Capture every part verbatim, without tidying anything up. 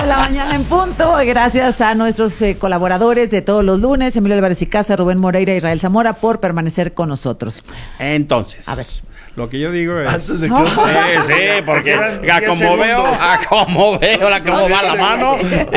la mañana en punto. Gracias a nuestros eh, colaboradores de todos los lunes, Emilio Álvarez y Casa, Rubén Moreira y Israel Zamora, por permanecer con nosotros. Entonces, a ver, lo que yo digo es... Antes de que... No. Sí, sí, porque a como veo, a como veo, la cómo va la mano.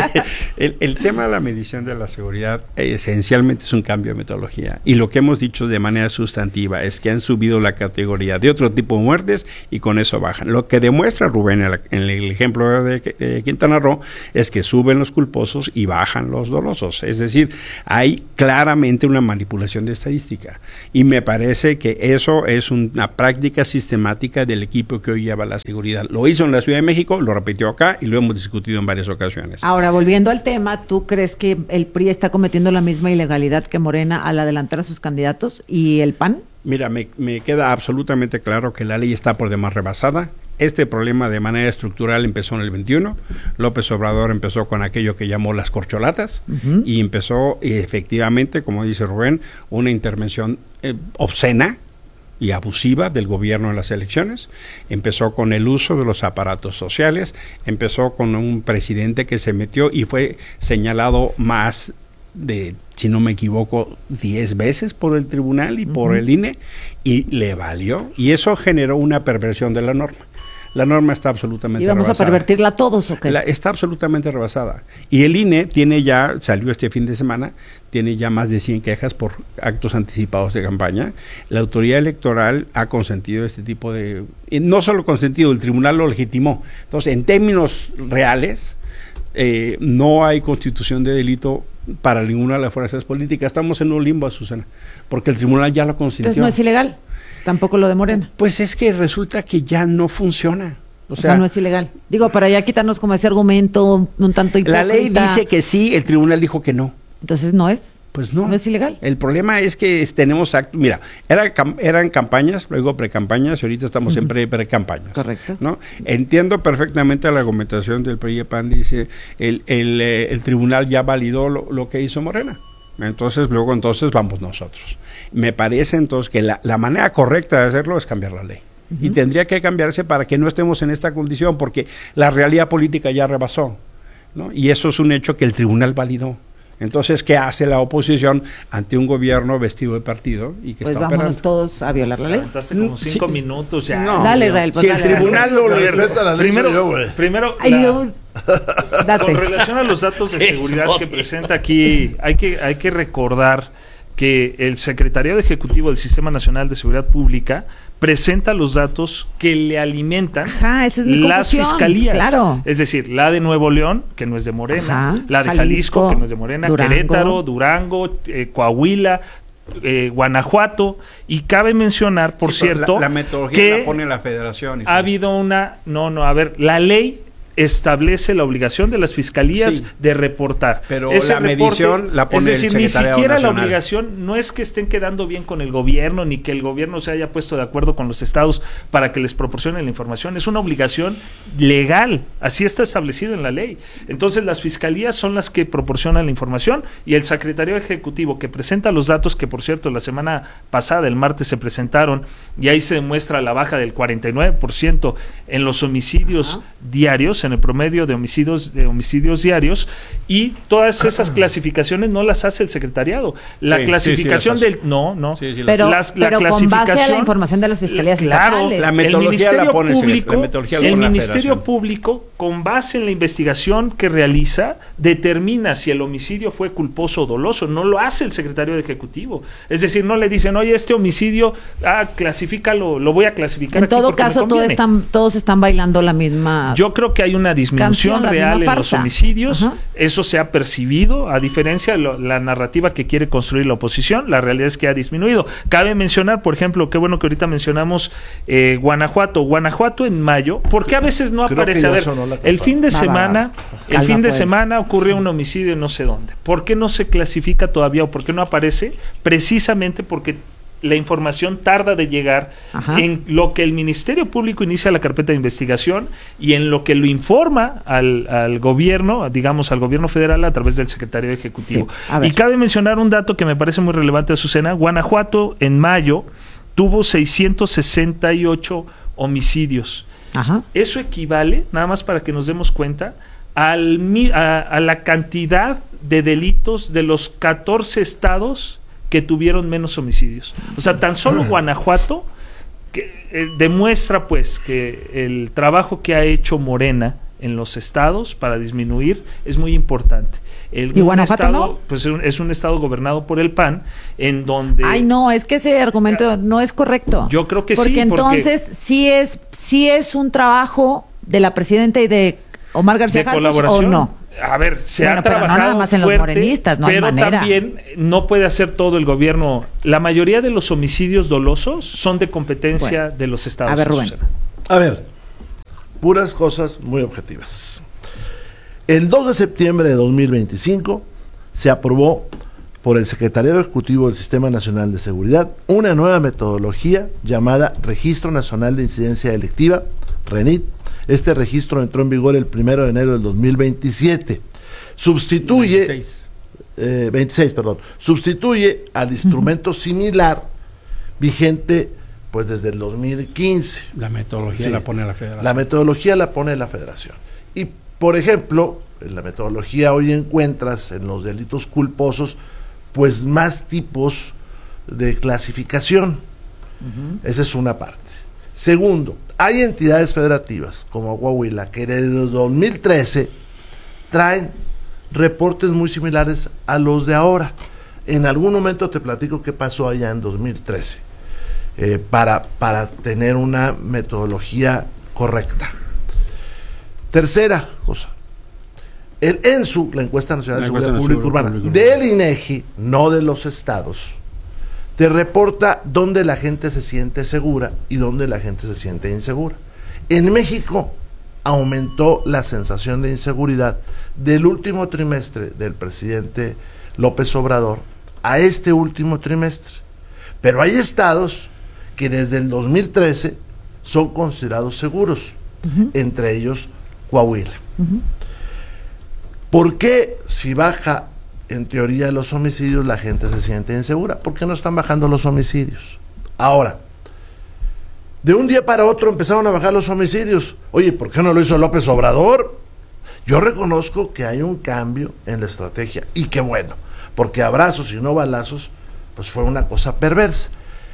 El, el tema de la medición de la seguridad eh, esencialmente es un cambio de metodología. Y lo que hemos dicho de manera sustantiva es que han subido la categoría de otro tipo de muertes y con eso bajan. Lo que demuestra Rubén en, la, en el ejemplo de, de Quintana Roo es que suben los culposos y bajan los dolosos. Es decir, hay claramente una manipulación de estadística. Y me parece que eso es una práctica sistemática del equipo que hoy lleva la seguridad. Lo hizo en la Ciudad de México, lo repitió acá y lo hemos discutido en varias ocasiones. ahora volviendo al tema, ¿tú crees que el P R I está cometiendo la misma ilegalidad que Morena al adelantar a sus candidatos y el P A N? Mira, me, me queda absolutamente claro que la ley está por demás rebasada. Este problema de manera estructural empezó en el veintiuno. López Obrador empezó con aquello que llamó las corcholatas uh-huh. y empezó efectivamente, como dice Rubén, una intervención eh, obscena y abusiva del gobierno en las elecciones. Empezó con el uso de los aparatos sociales, empezó con un presidente que se metió y fue señalado más de, si no me equivoco, diez veces por el tribunal y uh-huh. por el I N E, y le valió, y eso generó una perversión de la norma. La norma está absolutamente rebasada. ¿Y vamos a pervertirla todos o qué? La, está absolutamente rebasada. Y el I N E tiene ya, salió este fin de semana, tiene ya más de cien quejas por actos anticipados de campaña. La autoridad electoral ha consentido este tipo de... No solo consentido, el tribunal lo legitimó. Entonces, en términos reales, eh, no hay constitución de delito para ninguna de las fuerzas políticas. Estamos en un limbo, Susana, porque el tribunal ya lo consentió. Entonces no es ilegal. Tampoco lo de Morena. Pues es que resulta que ya no funciona. O, o sea, sea, no es ilegal. Digo, para ya quitarnos como ese argumento un tanto hipócrita. La ley dice que sí, el tribunal dijo que no. Entonces no es. Pues no. No es ilegal. El problema es que es, tenemos actos, mira, era, eran campañas, luego precampañas, y ahorita estamos uh-huh. en pre, precampañas. Correcto. ¿No? Entiendo perfectamente la argumentación del P R I y P A N, dice, el, el, eh, el tribunal ya validó lo, lo que hizo Morena. Entonces, luego entonces vamos nosotros. Me parece entonces que la, la manera correcta de hacerlo es cambiar la ley. Uh-huh. Y tendría que cambiarse para que no estemos en esta condición, porque la realidad política ya rebasó, ¿no? Y eso es un hecho que el tribunal validó. Entonces, ¿qué hace la oposición ante un gobierno vestido de partido y que pues está vámonos operando? todos a violar la ley. Hace como cinco sí, minutos ya. No, dale, Israel. Pues si dale, el tribunal dale. lo respeta la ley, primero, yo, güey. primero Ay, la, yo, date. con relación a los datos de seguridad que presenta aquí, hay que hay que recordar que el Secretariado Ejecutivo del Sistema Nacional de Seguridad Pública presenta los datos que le alimentan Ajá, esa es mi las confusión, fiscalías. Claro. Es decir, la de Nuevo León, que no es de Morena, Ajá, la de Jalisco, Jalisco, que no es de Morena, Durango. Querétaro, Durango, eh, Coahuila, eh, Guanajuato, y cabe mencionar, por Sí, cierto, la, la metodología que la pone la federación. Y ha sí. habido una... No, no, a ver, la ley establece la obligación de las fiscalías sí. de reportar. Pero ese la reporte, medición la pone es decir, el ni Secretariado siquiera Nacional. la obligación no es que estén quedando bien con el gobierno, ni que el gobierno se haya puesto de acuerdo con los estados para que les proporcionen la información. Es una obligación legal, así está establecido en la ley. Entonces las fiscalías son las que proporcionan la información y el secretario ejecutivo que presenta los datos, que por cierto la semana pasada, el martes, se presentaron, y ahí se demuestra la baja del cuarenta y nueve por ciento en los homicidios uh-huh. diarios, en el promedio de homicidios de homicidios diarios, y todas esas clasificaciones no las hace el secretariado. La sí, clasificación sí, sí del no, no, sí, sí, pero, las, la pero clasificación, con base a la información de las fiscalías claro, estatales. La el metodología Ministerio la pone Público, la metodología la el pone la Ministerio Federación. Público, con base en la investigación que realiza, determina si el homicidio fue culposo o doloso. No lo hace el secretario de Ejecutivo. Es decir, no le dicen, oye, este homicidio, ah, clasifícalo, lo voy a clasificar. En aquí todo porque caso, me todos conviene. están, todos están bailando la misma. Yo creo que hay una disminución canción, real en farsa. los homicidios. Ajá. Eso se ha percibido, a diferencia de lo, la narrativa que quiere construir la oposición. La realidad es que ha disminuido. Cabe mencionar, por ejemplo, qué bueno que ahorita mencionamos eh, Guanajuato. Guanajuato en mayo, ¿por qué a veces no Creo aparece? A ver, el fin de Va, semana, va, va. el Calma, fin de pues. semana ocurre un homicidio en no sé dónde. ¿Por qué no se clasifica todavía o por qué no aparece? Precisamente porque la información tarda de llegar. Ajá. En lo que el Ministerio Público inicia la carpeta de investigación y en lo que lo informa al, al gobierno, digamos al gobierno federal, a través del secretario ejecutivo. Sí, y cabe mencionar un dato que me parece muy relevante, Azucena. Guanajuato en mayo tuvo seiscientos sesenta y ocho homicidios Ajá. Eso equivale, nada más para que nos demos cuenta, al, a, a la cantidad de delitos de los catorce estados que tuvieron menos homicidios. O sea, tan solo Guanajuato que, eh, demuestra pues que el trabajo que ha hecho Morena en los estados para disminuir es muy importante. El, ¿Y Guanajuato estado, no? Pues es un estado gobernado por el P A N, en donde... Ay, no, es que ese argumento no es correcto. Yo creo que porque sí. Porque entonces sí es, sí es un trabajo de la presidenta y de Omar García de Harfuch, colaboración. ¿o no? A ver, se Bueno, ha pero no trabajado nada más en los fuerte, morenistas, no hay pero manera. también no puede hacer todo el gobierno. La mayoría de los homicidios dolosos son de competencia Bueno. de los estados. A ver, Rubén. Susana. A ver, puras cosas muy objetivas. El dos de septiembre de dos mil veinticinco se aprobó por el Secretariado Ejecutivo del Sistema Nacional de Seguridad una nueva metodología llamada Registro Nacional de Incidencia Delictiva, RENIT. Este registro entró en vigor el primero de enero del dos mil veintisiete. Sustituye... veintiséis. Eh, veintiséis, perdón. Sustituye al instrumento uh-huh. similar vigente pues desde el dos mil quince. La metodología Sí. la pone la Federación. La metodología la pone la Federación. Y, por ejemplo, en la metodología hoy encuentras en los delitos culposos pues más tipos de clasificación. Uh-huh. Esa es una parte. Segundo, hay entidades federativas como Coahuila que desde dos mil trece traen reportes muy similares a los de ahora. En algún momento te platico qué pasó allá en dos mil trece eh, para, para tener una metodología correcta. Tercera cosa, el ENSU, la Encuesta Nacional de Seguridad Pública Urbana, del INEGI, no de los estados, te reporta dónde la gente se siente segura y dónde la gente se siente insegura. En México aumentó la sensación de inseguridad del último trimestre del presidente López Obrador a este último trimestre. Pero hay estados que desde el dos mil trece son considerados seguros, uh-huh. entre ellos Coahuila. Uh-huh. ¿Por qué si baja en teoría los homicidios la gente se siente insegura? ¿Por qué no están bajando los homicidios? Ahora, de un día para otro empezaron a bajar los homicidios. Oye, ¿por qué no lo hizo López Obrador? Yo reconozco que hay un cambio en la estrategia, y qué bueno, porque abrazos y no balazos, pues fue una cosa perversa.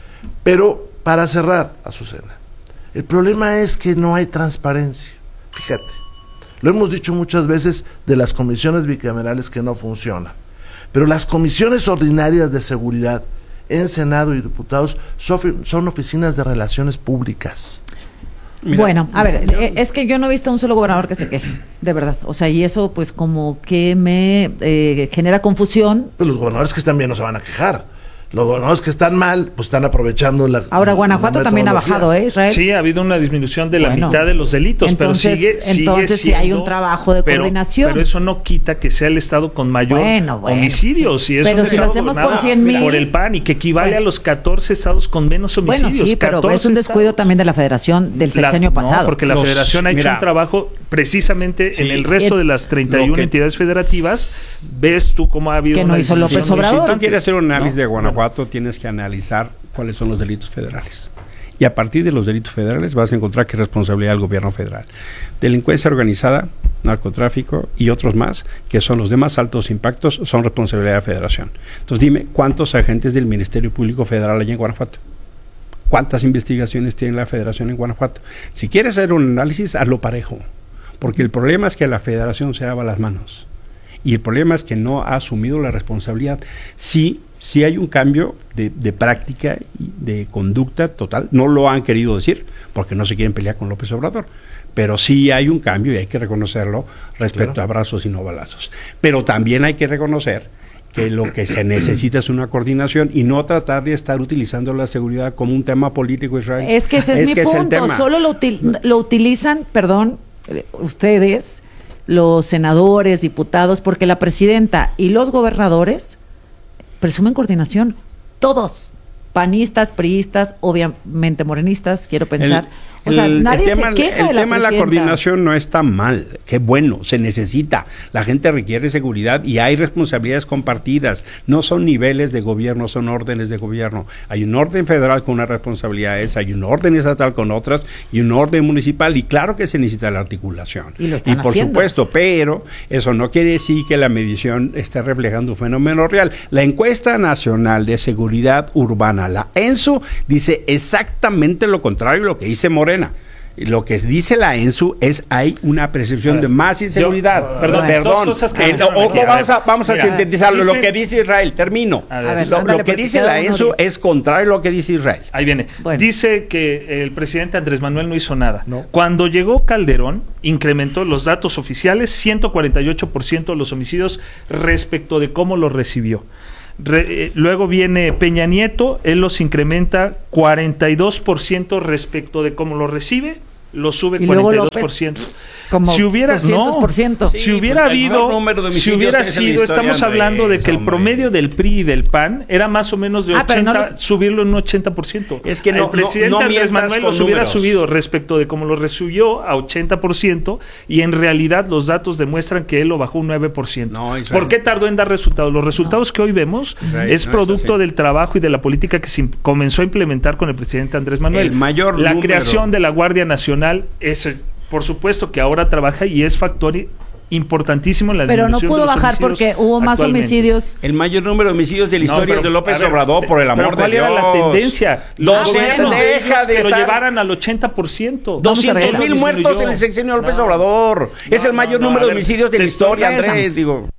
Pero para cerrar, Azucena, el problema es que no hay transparencia. Fíjate, lo hemos dicho muchas veces de las comisiones bicamerales que no funcionan, pero las comisiones ordinarias de seguridad en Senado y diputados son, son oficinas de relaciones públicas. Mira, bueno, a ver, yo, es que yo no he visto a un solo gobernador que se queje, de verdad. O sea, y eso pues como que me eh, genera confusión. Pues los gobernadores que están bien no se van a quejar. Los gobernadores que están mal, pues están aprovechando la... Ahora, Guanajuato también ha bajado, ¿eh, Israel? Sí, ha habido una disminución de la bueno, mitad de los delitos, entonces, pero sigue, sigue entonces siendo, sí hay un trabajo de pero, coordinación. Pero eso no quita que sea el estado con mayor bueno, bueno, homicidios. Sí. Y eso pero es si lo hacemos por cien mil... Por el P A N, y que equivale bueno. a los catorce estados con menos homicidios. Bueno, sí, pero es un descuido estados. también de la Federación del sexenio la, pasado. No, porque la los, Federación ha hecho mira, un trabajo precisamente sí, en el resto el, de las treinta y una que, entidades federativas. Ves tú cómo ha habido que no una hizo López si, Obrador. Si tú quieres hacer un análisis no, de Guanajuato, bueno. tienes que analizar cuáles son los delitos federales. Y a partir de los delitos federales vas a encontrar que es responsabilidad del gobierno federal. Delincuencia organizada, narcotráfico y otros más, que son los de más altos impactos, son responsabilidad de la Federación. Entonces dime, ¿cuántos agentes del Ministerio Público Federal hay en Guanajuato? ¿Cuántas investigaciones tiene la Federación en Guanajuato? Si quieres hacer un análisis, hazlo parejo. Porque el problema es que la Federación se lava las manos. Y el problema es que no ha asumido la responsabilidad. Sí, sí hay un cambio de, de práctica y de conducta total. No lo han querido decir, porque no se quieren pelear con López Obrador. Pero sí hay un cambio y hay que reconocerlo respecto claro. a abrazos y no balazos. Pero también hay que reconocer que lo que se necesita es una coordinación y no tratar de estar utilizando la seguridad como un tema político, Israel. Es que ese es, es mi punto. Es Solo lo, util, lo utilizan, perdón, ustedes, los senadores, diputados, porque la presidenta y los gobernadores presumen coordinación. Todos, panistas, priistas, obviamente morenistas, quiero pensar, O sea, el, nadie el tema, se queja el de la tema de la presidenta. coordinación no está mal, qué bueno, se necesita. La gente requiere seguridad y hay responsabilidades compartidas. No son niveles de gobierno, son órdenes de gobierno. Hay un orden federal con unas responsabilidades, hay un orden estatal con otras y un orden municipal. Y claro que se necesita la articulación. Y lo están y por haciendo. supuesto, pero eso no quiere decir que la medición esté reflejando un fenómeno real. La encuesta nacional de seguridad urbana, la ENSU, dice exactamente lo contrario de lo que dice Morena. Lo que dice la ENSU es hay una percepción ver, de más inseguridad. Yo, perdón, bueno, dos perdón. cosas que Eh, me o- aquí. o vamos a, vamos a Mira, sintetizarlo. dice, lo que dice Israel, termino. A ver, A ver, lo, ándale, lo que porque dice cada la uno ENSU dice. es contrario a lo que dice Israel. Ahí viene. Bueno. Dice que el presidente Andrés Manuel no hizo nada. No. Cuando llegó Calderón, incrementó los datos oficiales, ciento cuarenta y ocho por ciento de los homicidios respecto de cómo los recibió. Re, eh, luego viene Peña Nieto, él los incrementa cuarenta y dos por ciento respecto de cómo los recibe, lo sube Y luego cuarenta y dos por ciento. como si hubiera doscientos por ciento. no, Sí, si hubiera pues, el mayor habido, número de si homicidios hubiera es en la sido, historia, estamos Andrés, hablando de que el hombre. promedio del P R I y del P A N era más o menos de Ah, pero ochenta, no los- subirlo en un ochenta por ciento. Es que no- el presidente no- no Andrés mientas Manuel con los hubiera números. subido respecto de cómo lo recibió a ochenta por ciento y en realidad los datos demuestran que él lo bajó un nueve por ciento. No, Israel. ¿Por qué tardó en dar resultados? Los resultados que hoy vemos Israel, es no es producto así. del trabajo y de la política que se im- comenzó a implementar con el presidente Andrés Manuel. El mayor la número. creación de la Guardia Nacional es, por supuesto, que ahora trabaja y es factor i- importantísimo en la Pero no disminución pudo de los bajar homicidios porque hubo más actualmente. homicidios. El mayor número de homicidios de la No, historia pero, de López a ver, Obrador, por el amor pero de ¿cuál Dios. era la tendencia? Los Ah, bueno. gobiernos de deja ellos de que lo estar- llevaran al ochenta por ciento. Vamos a doscientos regresar. mil muertos Disminuyó. en el sexenio de López No. Obrador. es No, el mayor no, no, número a de ver, homicidios de te la estoy- historia, Andrés. regresamos. Digo.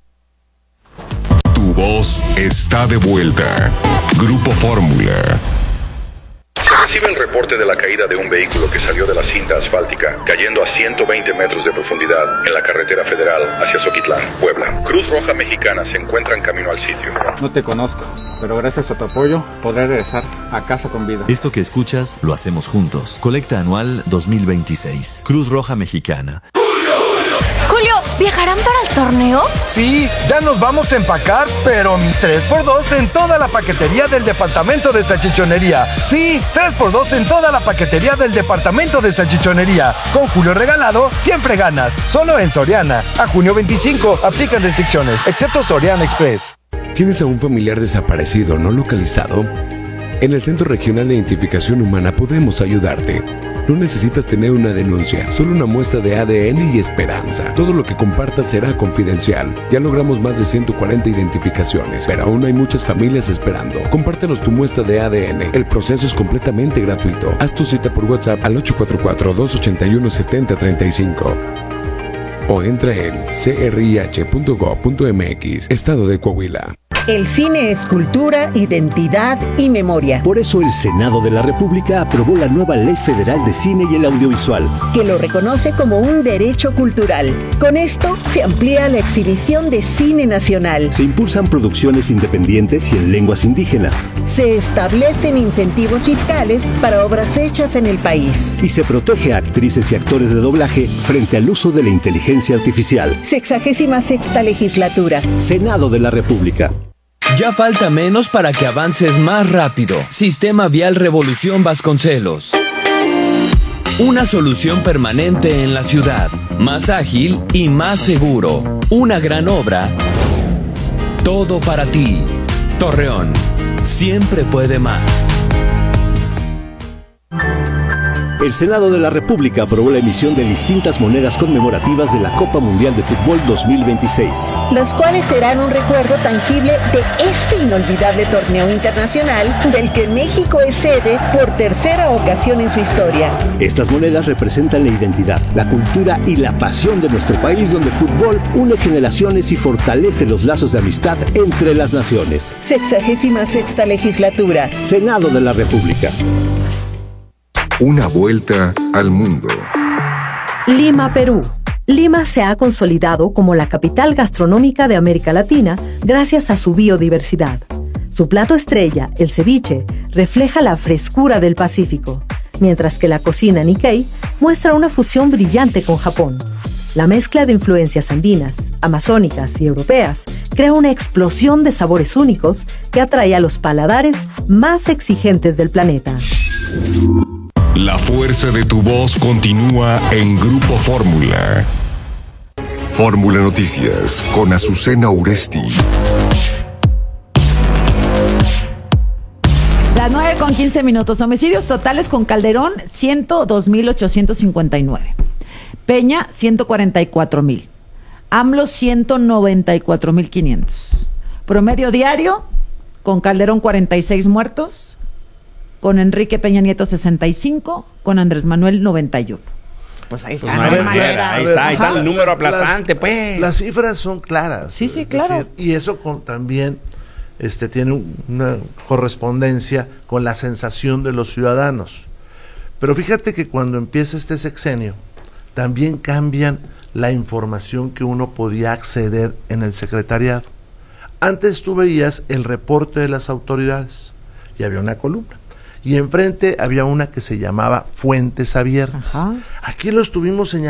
Tu voz está de vuelta. Grupo Fórmula. Se recibe el reporte de la caída de un vehículo que salió de la cinta asfáltica, cayendo a ciento veinte metros de profundidad en la carretera federal hacia Zoquitlán, Puebla. Cruz Roja Mexicana se encuentra en camino al sitio. No te conozco, pero gracias a tu apoyo podré regresar a casa con vida. Esto que escuchas lo hacemos juntos. Colecta Anual dos mil veintiséis. Cruz Roja Mexicana. Julio, ¿viajarán para el torneo? Sí, ya nos vamos a empacar, pero mi tres por dos en toda la paquetería del departamento de salchichonería. Sí, tres por dos en toda la paquetería del departamento de salchichonería. Con Julio regalado, siempre ganas. Solo en Soriana. A junio veinticinco, aplican restricciones, excepto Soriana Express. ¿Tienes a un familiar desaparecido no localizado? En el Centro Regional de Identificación Humana podemos ayudarte. No necesitas tener una denuncia, solo una muestra de A D N y esperanza. Todo lo que compartas será confidencial. Ya logramos más de ciento cuarenta identificaciones, pero aún hay muchas familias esperando. Compártenos tu muestra de A D N. El proceso es completamente gratuito. Haz tu cita por WhatsApp al ocho cuatro cuatro, dos ocho uno, siete cero tres cinco. O entra en c r i h punto gov punto m x, Estado de Coahuila. El cine es cultura, identidad y memoria. Por eso el Senado de la República aprobó la nueva Ley Federal de Cine y el Audiovisual, que lo reconoce como un derecho cultural. Con esto se amplía la exhibición de cine nacional. Se impulsan producciones independientes y en lenguas indígenas. Se establecen incentivos fiscales para obras hechas en el país. Y se protege a actrices y actores de doblaje frente al uso de la inteligencia artificial. Sexagésima sexta legislatura. Senado de la República. Ya falta menos para que avances más rápido. Sistema Vial Revolución Vasconcelos. Una solución permanente en la ciudad. Más ágil y más seguro. Una gran obra. Todo para ti. Torreón. Siempre puede más. El Senado de la República aprobó la emisión de distintas monedas conmemorativas de la Copa Mundial de Fútbol dos mil veintiséis. Las cuales serán un recuerdo tangible de este inolvidable torneo internacional del que México es sede por tercera ocasión en su historia. Estas monedas representan la identidad, la cultura y la pasión de nuestro país, donde el fútbol une generaciones y fortalece los lazos de amistad entre las naciones. Sexagésima sexta legislatura. Senado de la República. Una vuelta al mundo. Lima, Perú. Lima se ha consolidado como la capital gastronómica de América Latina gracias a su biodiversidad. Su plato estrella, el ceviche, refleja la frescura del Pacífico, mientras que la cocina Nikkei muestra una fusión brillante con Japón. La mezcla de influencias andinas, amazónicas y europeas crea una explosión de sabores únicos que atrae a los paladares más exigentes del planeta. La fuerza de tu voz continúa en Grupo Fórmula. Fórmula Noticias con Azucena Uresti. Las nueve con quince minutos. Homicidios totales con Calderón, ciento dos mil ochocientos cincuenta y nueve. Peña, ciento cuarenta y cuatro mil. AMLO, ciento noventa y cuatro mil quinientos. Promedio diario, con Calderón, cuarenta y seis muertos. Con Enrique Peña Nieto, sesenta y cinco. Con Andrés Manuel, noventa y uno. Pues ahí está. Pues no hay manera, ahí está, ahí está el número aplastante, las, pues. Las cifras son claras. Sí, sí, claro. Decir, y eso con, también este, tiene un, una correspondencia con la sensación de los ciudadanos. Pero fíjate que cuando empieza este sexenio, también cambian la información que uno podía acceder en el secretariado. Antes tú veías el reporte de las autoridades y había una columna. Y enfrente había una que se llamaba Fuentes Abiertas. Ajá. Aquí lo estuvimos señalando.